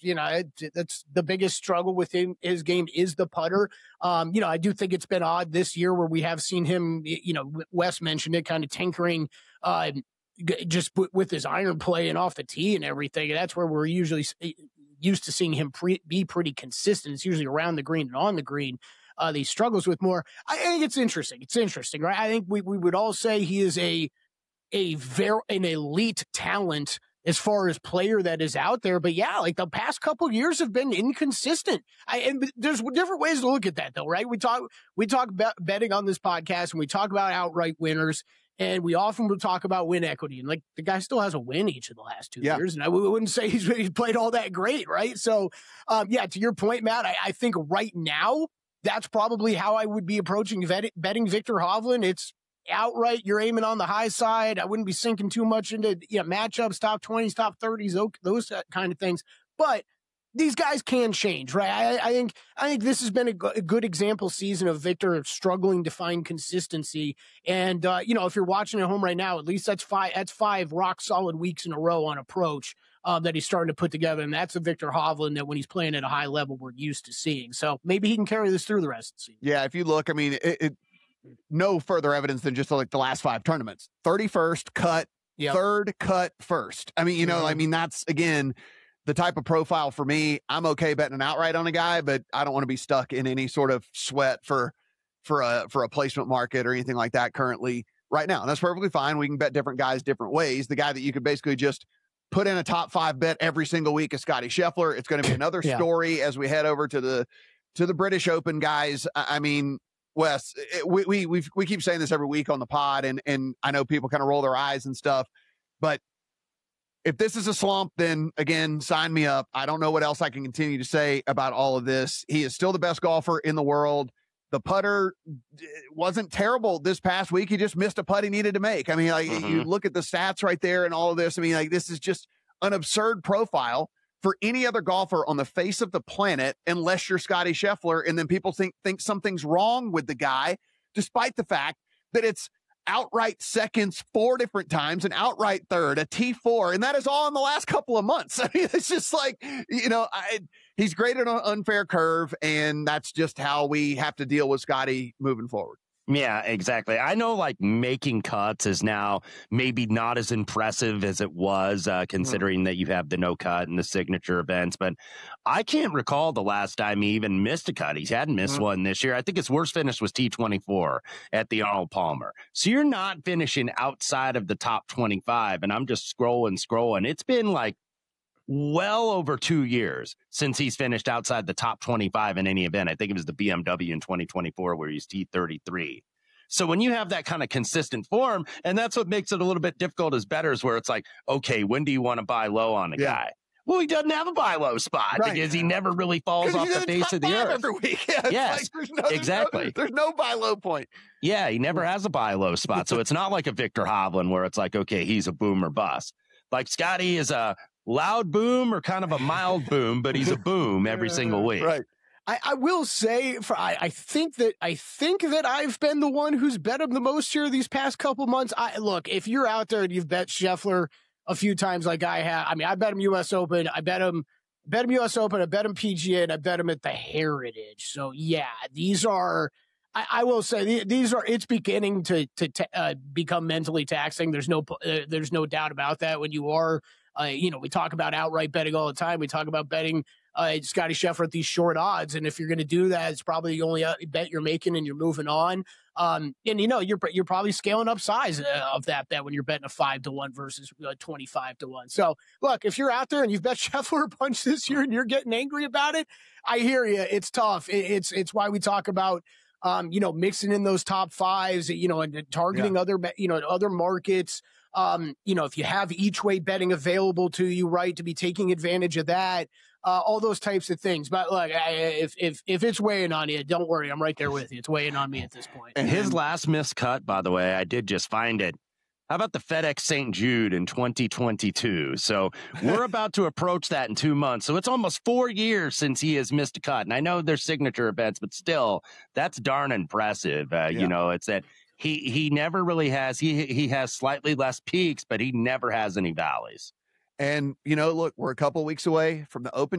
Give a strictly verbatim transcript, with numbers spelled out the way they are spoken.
you know, it, that's the biggest struggle with him, his game is the putter. Um, you know, I do think it's been odd this year where we have seen him, you know, Wes mentioned it, kind of tinkering, uh, just with his iron play and off the tee and everything. And that's where we're usually used to seeing him pre- be pretty consistent. It's usually around the green and on the green. Uh, that he struggles with more. I think it's interesting. It's interesting, right? I think we, we would all say he is a, a very, an elite talent as far as player that is out there. But yeah, like the past couple of years have been inconsistent. I, and there's different ways to look at that though, right? We talk, we talk about betting on this podcast and we talk about outright winners. And we often will talk about win equity. And like the guy still has a win each of the last two yeah. years. And I w- wouldn't say he's, he's played all that great, right? So, um, yeah, to your point, Matt, I, I think right now, that's probably how I would be approaching vet- betting Viktor Hovland. It's outright. You're aiming on the high side. I wouldn't be sinking too much into you know, matchups, top twenties, top thirties, those kind of things. But these guys can change, right? I, I think I think this has been a, g- a good example season of Viktor struggling to find consistency. And uh, you know, if you're watching at home right now, at least that's five. That's five rock solid weeks in a row on approach. Uh, that he's starting to put together. And that's a Viktor Hovland that when he's playing at a high level, we're used to seeing. So maybe he can carry this through the rest of the season. Yeah, if you look, I mean, it, it no further evidence than just like the last five tournaments. thirty-first cut, yep. third cut first. I mean, you know, mm-hmm. I mean, that's, again, the type of profile for me. I'm okay betting an outright on a guy, but I don't want to be stuck in any sort of sweat for for a for a placement market or anything like that currently right now. And that's perfectly fine. We can bet different guys different ways. The guy that you could basically just put in a top five bet every single week is Scottie Scheffler. It's going to be another yeah. story as we head over to the to the British Open, guys. I, I mean, Wes, it, we we we we keep saying this every week on the pod, and and I know people kind of roll their eyes and stuff, but if this is a slump, then again, sign me up. I don't know what else I can continue to say about all of this. He is still the best golfer in the world. The putter wasn't terrible this past week. He just missed a putt he needed to make. I mean, like mm-hmm. you look at the stats right there and all of this. I mean, like this is just an absurd profile for any other golfer on the face of the planet, unless you're Scottie Scheffler. And then people think, think something's wrong with the guy, despite the fact that it's outright seconds four different times, an outright third, a T four, and that is all in the last couple of months. I mean, it's just like, you know, I, he's graded on an unfair curve, and that's just how we have to deal with Scottie moving forward. Yeah, exactly. I know like making cuts is now maybe not as impressive as it was, uh, considering mm-hmm. that you have the no cut and the signature events, but I can't recall the last time he even missed a cut. He hadn't missed mm-hmm. one this year. I think his worst finish was T twenty-four at the Arnold Palmer. So you're not finishing outside of the top twenty-five, and I'm just scrolling, scrolling. It's been like well over two years since he's finished outside the top twenty-five in any event. I think it was the B M W in twenty twenty-four where he's T thirty-three. So when you have that kind of consistent form, and that's what makes it a little bit difficult as bettors, where it's like, okay, when do you want to buy low on a yeah. guy? Well, he doesn't have a buy low spot right. because he never really falls off the face of the earth. Every week. Yeah, yes, like there's no, exactly. There's no, there's no buy low point. Yeah, he never has a buy low spot. So it's not like a Viktor Hovland where it's like, okay, he's a boom or bust. Like Scottie is a loud boom or kind of a mild boom, but he's a boom every single week. Right. I, I will say, for I, I think that I think that I've been the one who's bet him the most here these past couple months. I look, if you're out there and you've bet Scheffler a few times like I have, I mean, I bet him U S Open, I bet him, bet him U S Open, I bet him P G A, and I bet him at the Heritage. So yeah, these are. I, I will say these are. It's beginning to to t- uh, become mentally taxing. There's no uh, there's no doubt about that. When you are, uh, you know, we talk about outright betting all the time. We talk about betting uh, Scottie Scheffler at these short odds, and if you're going to do that, it's probably the only bet you're making, and you're moving on. Um, and you know, you're you're probably scaling up size of that bet when you're betting a five to one versus uh, twenty-five to one. So look, if you're out there and you've bet Scheffler a bunch this year and you're getting angry about it, I hear you. It's tough. It, it's it's why we talk about. Um, you know, mixing in those top fives, you know, and targeting yeah. other, you know, other markets. Um, you know, if you have each way betting available to you, right, to be taking advantage of that, uh, all those types of things. But look, I, if, if, if it's weighing on you, don't worry. I'm right there with you. It's weighing on me at this point. And his last missed cut, by the way, I did just find it. How about the FedEx Saint Jude in twenty twenty-two? So we're about to approach that in two months. So it's almost four years since he has missed a cut. And I know there's signature events, but still, that's darn impressive. Uh, yeah. You know, it's that he he never really has. He he has slightly less peaks, but he never has any valleys. And, you know, look, we're a couple weeks away from the Open